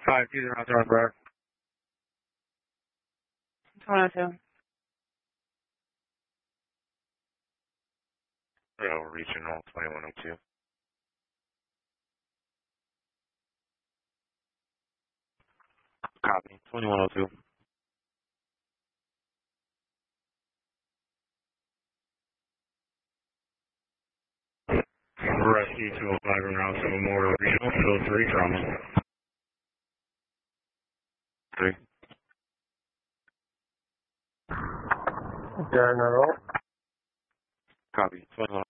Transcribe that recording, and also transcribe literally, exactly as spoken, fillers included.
five two zero North Road. one oh two. Oh, Regional twenty-one oh two. Copy, twenty-one oh two. Rescue two oh five en route to Memorial Regional, field three, trauma. Three. Darren Roll. Copy, twenty-one